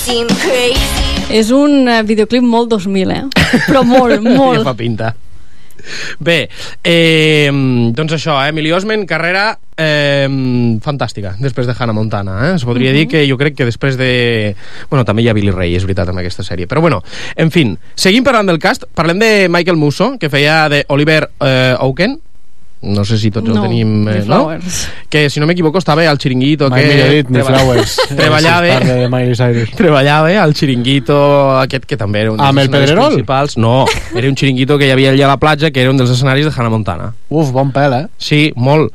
És un videoclip molt 2000, però molt, molt. Ja fa pinta. Bé, doncs això, Emily Osment, carrera fantàstica després de Hannah Montana, es podria dir que jo crec que després de... Bueno, també hi ha Billy Ray, és veritat, amb aquesta sèrie, però bueno, en fin, seguim parlant del cast, parlem de Michael Musso, que feia de Oliver Oaken, no sé si tots el tenim, no? Que si no m'equivoco estava al Chiringuito, mai millor dit, ni Flowers treballava al Chiringuito aquest que també era un dels escenaris principals. No, era un Chiringuito que hi havia allà a la platja, que era un dels escenaris de Hannah Montana. Uf, bon pèl, Sí, molt.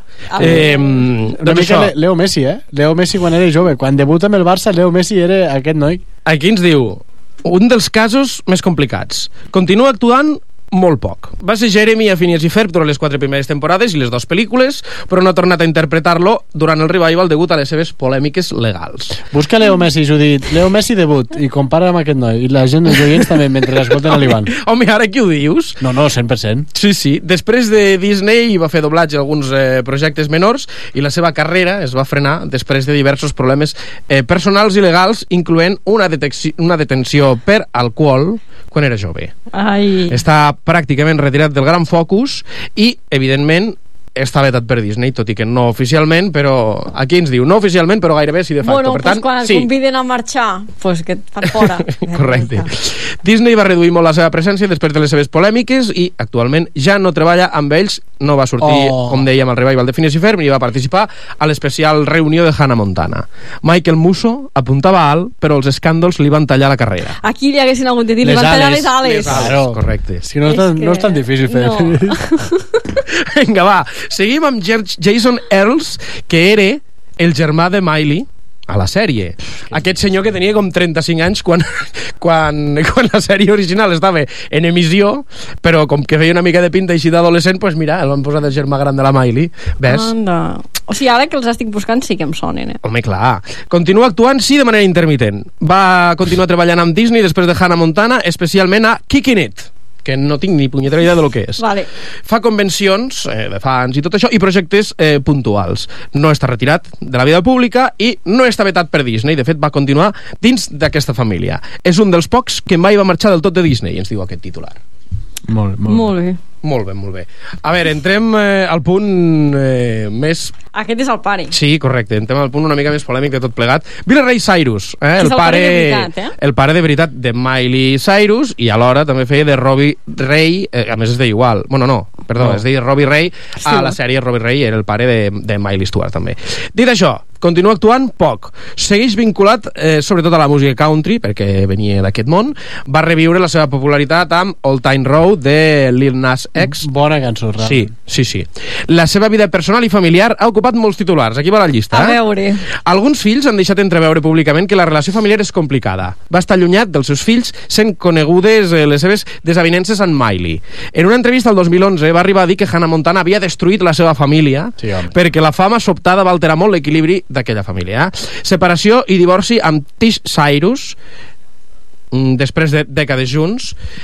Una mica Leo Messi, Leo Messi quan era jove, quan debuta amb el Barça, Leo Messi era aquest noi. Aquí ens diu, un dels casos més complicats, continua actuant molt poc. Va ser Jeremy a Phineas i Ferb durant les 4 primeres temporades i les 2 pel·lícules, però no ha tornat a interpretar-lo durant el revival degut a les seves polèmiques legals. Busca Leo Messi, Judit. Leo Messi debut i compara amb aquest noi. I la gent, els oients també, mentre escolten a l'Ivan. Home, ara qui ho dius? No, 100%. Sí. Després de Disney va fer doblatge a alguns projectes menors i la seva carrera es va frenar després de diversos problemes personals i legals, incloent una detenció per alcohol quan era jove. Ai. Està pràcticament retirat del gran focus i, evidentment, està vetat per Disney, tot i que no oficialment, però aquí ens diu, no oficialment, però gairebé sí de facto. Bueno, per tant, quan el conviden a marxar, pues que et fan fora. Correcte. Disney va reduir molt la seva presència després de les seves polèmiques i actualment ja no treballa amb ells, no va sortir, com dèiem, al revival de Phineas i Ferb ni va participar a l'especial reunió de Hannah Montana. Michael Musso apuntava alt, però els escàndols li van tallar la carrera. Aquí li haguessin hagut de dir, li van tallar les ales. Claro. Correcte. Si no és tan difícil fer. Vinga, va. Seguim amb Jason Earls, que era el germà de Miley a la sèrie. Aquest senyor que tenia com 35 anys quan la sèrie original estava en emissió, però com que feia una mica de pinta així d'adolescent, pues mira, el van posar del germà gran de la Miley. Ves? Anda. O sigui, ara que els estic buscant sí que em sonen, Home, clar. Continua actuant, sí, de manera intermitent. Va continuar treballant amb Disney després de Hannah Montana, especialment a Kicking It, que no tinc ni punyetera idea de lo que és. Vale. Fa convencions de fans i tot això, i projectes puntuals. No està retirat de la vida pública i no està vetat per Disney. De fet, va continuar dins d'aquesta família. És un dels pocs que mai va marxar del tot de Disney, ens diu aquest titular. Molt bé. Molt bé. A veure, entrem al punt més... Aquest és el pare. Sí, correcte. Entrem al punt una mica més polèmic de tot plegat. Billy Ray Cyrus, el pare de veritat, el pare de veritat de Miley Cyrus, i alhora també feia de Robbie Ray, a més es deia igual. Bueno, es deia Robbie Ray, a la sèrie Robbie Ray era el pare de Miley Stewart també. Dit això, continua actuant poc. Segueix vinculat sobretot a la música country, perquè venia d'aquest món. Va reviure la seva popularitat amb Old Time Road de Lil Nas X. Bona cançó, realment. Sí. La seva vida personal i familiar ha ocupat molts titulars. Aquí va la llista. A veure. Alguns fills han deixat entreveure públicament que la relació familiar és complicada. Va estar allunyat dels seus fills, sent conegudes les seves desavinences amb Miley. En una entrevista al 2011 va arribar a dir que Hannah Montana havia destruït la seva família perquè la fama sobtada va alterar molt l'equilibri d'aquella família. Separació i divorci amb Tish Cyrus, després de dècades junts,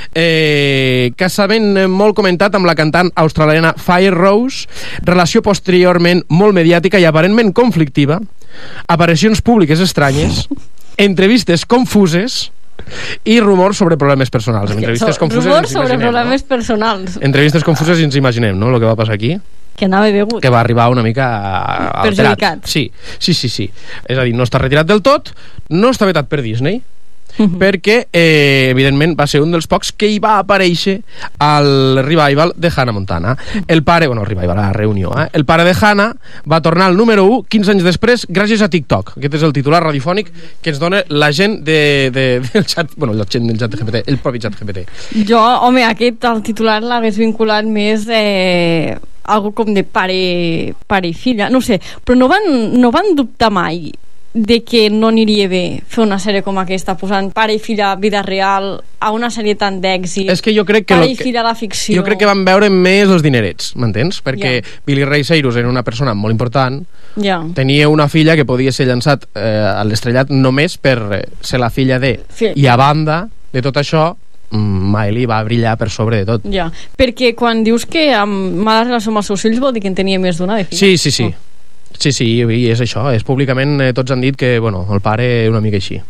casament molt comentat amb la cantant australiana Fire Rose, relació posteriorment molt mediàtica i aparentment conflictiva, aparicions públiques estranyes, entrevistes confuses i rumors sobre problemes personals. Rumors sobre problemes personals. Entrevistes confuses i ens imaginem, no?, el que va passar aquí. Que anava begut. Que va arribar una mica alterat. Perjudicat. Sí. És a dir, no està retirat del tot, no està vetat per Disney, perquè evidentment va ser un dels pocs que hi va aparèixer al revival de Hannah Montana. El pare, revival, la reunió, el pare de Hannah va tornar al número 1 15 anys després gràcies a TikTok. Aquest és el titular radiofònic que ens dona la gent del xat, la gent del xat GPT, el propi xat GPT. Jo, el titular l'hagués vinculat més algo com de pare i filla, no sé, però no van dubtar mai de que no aniria bé fer una sèrie com aquesta, posant pare i filla vida real a una sèrie tan d'èxit. És que jo crec que pare i filla a la ficció. Jo crec que van veure més els dinerets, m'entens? Perquè Billy Ray Cyrus era una persona molt important, tenia una filla que podia ser llançat a l'estrellat només per ser la filla de... I a banda de tot això, Miley va brillar per sobre de tot. Perquè quan dius que amb mala relació amb els seus fills vol dir que en tenia més d'una de filla. Sí, i és això, és públicament tots han dit que el pare una mica així.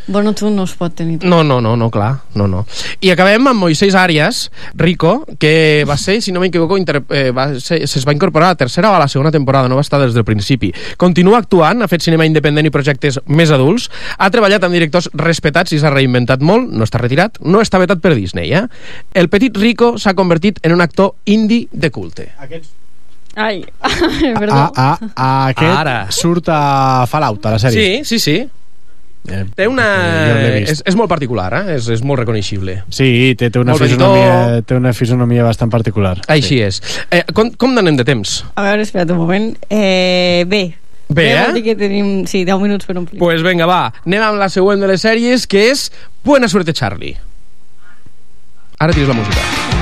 Bueno, tu no es pot tenir. No, clar, no. I acabem amb Moisés Arias, Rico, que va ser, si no m'equivoco, es va incorporar a la tercera o a la segona temporada, no va estar des del principi. Continua actuant, ha fet cinema independent i projectes més adults, ha treballat amb directors respetats i s'ha reinventat molt, no està retirat, no està vetat per Disney, El petit Rico s'ha convertit en un actor indie de culte. Ai, perdó. Aquest surt a Fallout, a la sèrie. Sí. Té una... És molt particular, és molt reconeixible. Sí, té una fisonomia bastant particular. Així és. Com anem de temps? A veure, espera't un moment. Bé, vol dir que tenim 10 minuts per omplir. Pues venga, va, anem amb la següent de les sèries, que és Buena suerte, Charlie. Ara tires la música.